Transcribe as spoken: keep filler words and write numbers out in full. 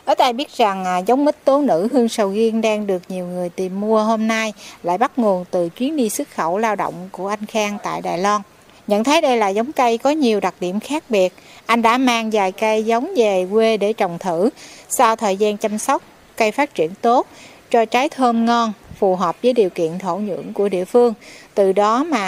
Ở đây biết rằng à, giống mít tố nữ hương sầu riêng đang được nhiều người tìm mua hôm nay lại bắt nguồn từ chuyến đi xuất khẩu lao động của anh Khang tại Đài Loan. Nhận thấy đây là giống cây có nhiều đặc điểm khác biệt, anh đã mang vài cây giống về quê để trồng thử. Sau thời gian chăm sóc, cây phát triển tốt, cho trái thơm ngon, phù hợp với điều kiện thổ nhưỡng của địa phương. Từ đó mà